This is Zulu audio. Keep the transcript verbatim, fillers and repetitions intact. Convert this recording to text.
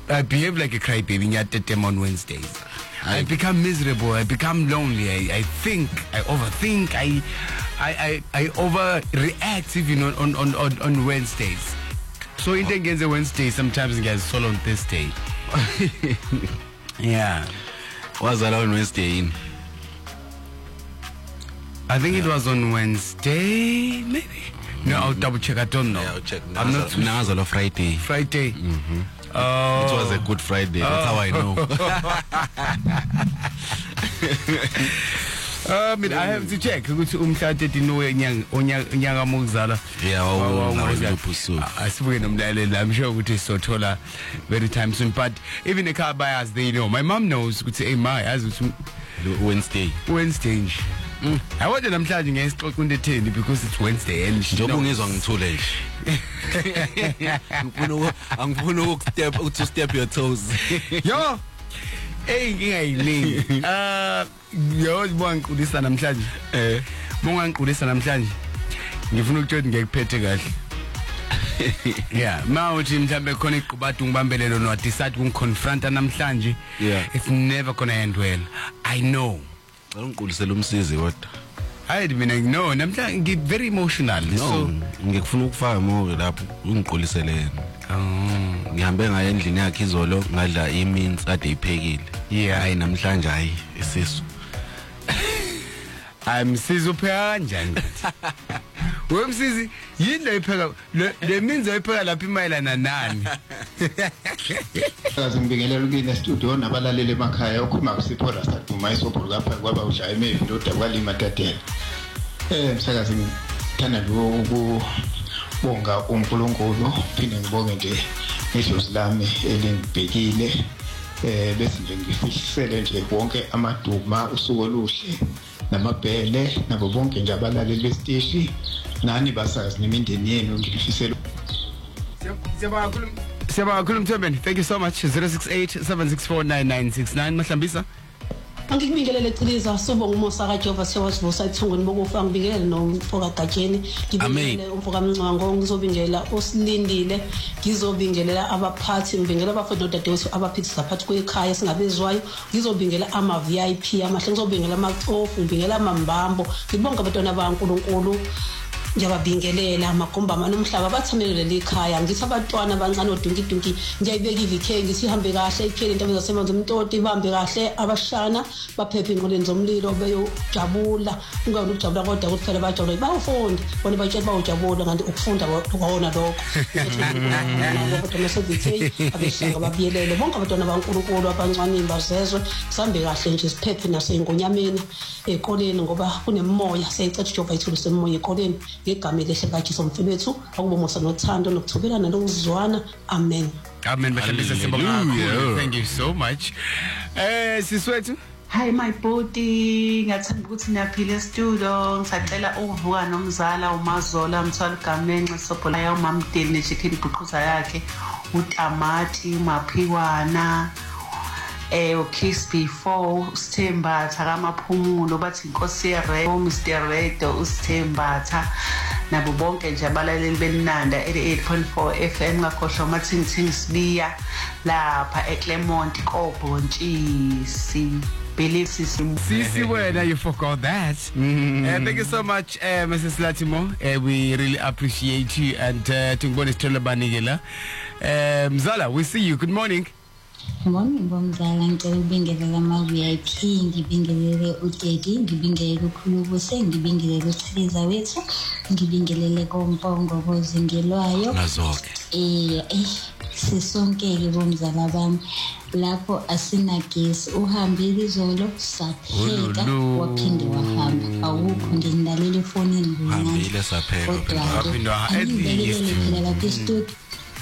I behave like a crybaby nyatetem on Wednesdays. I, I become miserable. I become lonely. I, I think. I overthink. I, I, I, I overreact even on on, on, on, on Wednesdays. So into against a Wednesday, sometimes it gets solo on Thursday. Yeah. Was that on Wednesday? In? I think yeah. It was on Wednesday, maybe. No, I'll double check. I don't know. Yeah, I'll check. I'm not too sure. On Friday. Friday. Mm-hmm. Oh. It was a good Friday. That's oh. how I know. I mean, I have to check. Ukuthi umhla thirteen onyaka muzala. Yeah, I sibuke nomlaleli. I'm sure ukuthi sothola very time soon. But even the car buyers, they know. My mom knows ukuthi hey ma yazi ukuthi Wednesday. Wednesday nje. Mm. I want namhlanje ngesixoxa into ten because it's Wednesday and she njengoba ungizwa ngithule nje. Ngifuna angifuna ukustep to step your toes. Yo. Hey nginga yiningi. Ah yo bongiqulisa namhlanje. Eh mongangiqulisa namhlanje. Ngifuna ukuthola ngekuphethe kahle. Yeah, mawuthi mhlambe khona iqhubadu ngibambelelo no decide kungiconfronta namhlanje. Yeah. It's never gonna end well. I know. Ngiqulisela umsizi kodwa. I mean no, namhlanje ngi very emotional. So ngikufuna ukufaka more lapho ungiquliselene. Oh, ngihambe ngaye endlini yakhe izolo ngadla iminsi ade iphekile. Yeah, hayi namhlanje hayi isisu. I'm sizo pheka kanjani? Wemsizi yini la ipheka le minzi ayipheka lapha imayelana nani? Ngibingelela ukuyina studio nabalaleli emakhaya okhuluma kusipho Rasta Duma isobho lapha kwaba ushaya emevi ndoda kwalima tatela. Eh msakazi ngithanda ukubonga uNkulunkulu phinde ngibonge nje ngejosi lami elingibhekile eh bese nje ngifishisele nje wonke amaduma usuku oluhle namabhele nabo bonke nje abalaleli besiteshi nani basazi nemindeni yenu ngifisela. Siyabonga kakhulu Mthembeni. Thank you so much. zero six eight seven six four nine nine six nine Mahlambisa. Angikubingelele Ciliza sobonga umosa kaJehova siyawasivusa ithungweni bokufa ngibingelele nomfoka Gatsheni ngibingelele umfoka Mncango ngizobingela osilindile ngizobingelela abaphathi ngibingelela abafowethu dadewethu abaphithisa phakathi kwekhaya singabezwayo ngizobingela ama V I P amahle ngizobingela amacofu ngibingela amambambo ngibonga abantwana baNkulunkulu ngiyababingelela amagomba manomhlaba bathamelele lekhaya ngithi abantwana abancane odunki-dunki ngiyayibeka ivk ngisihambe kahle iphele into zasemanzi umtoti ibambe kahle abashana baphephe engqoleni zomlilo beyojabula ungani ukujabula kodwa ukuthi phela bajabula bawufunda bona batshela bawujabula kanti ukufunda kwawona lokho kodwa mase-vk abehlanga babiyelele bonke abantwana baNkulunkulu abancane bazezwe sihambe kahle nje siphephe nasengonyameni ekoleni ngoba kunemoya siyayicela uJehova ithulu semoya ekoleni ngegama elihle kaJesu mfowethu akube umusa nothando nokuthobelana lokuzwana. Amen. Amen. Hallelujah. Thank you so much. Eh siswethu. Hi my body, ngathanda ukuthi niyaphila studio. Ngisacela ukuvuka nomzala uMazola Mthwala Gamenxe sobhola ya uMamdeli nechicken ibuquza yakhe utamati maphiwana eh ukiss before usithembatha kamaphumulo bathi inkosi yeRedo Mister Redo usithembatha nabo bonke nje abalaleli beninanda eighty-eight point four F M ngakhohlwa uMathingithing Sibiya lapha eClermont Kobhontshisi believe sisi sisi wena you forgot that. Mm-hmm. Uh, thank you so much uh, Missus Latimo. Uh, we really appreciate you and uh, tungibone sithole banikela. Uh, Mzala, we see you. Good morning. Morning bomzala ngicela ukubingelela ama V I P ngibingelele uDedi ngibingelele uKhulubuse ngibingelele uSiliza wethu ngibingelele koMpongo kozingelwayo nazoke eh eh sisonke ke bomzala bami lapho asinagesi uhambile izolo sapheka waphinde wahamba awukho ngindalele efonini uhambile sapheka waphinde wahamba lapha studio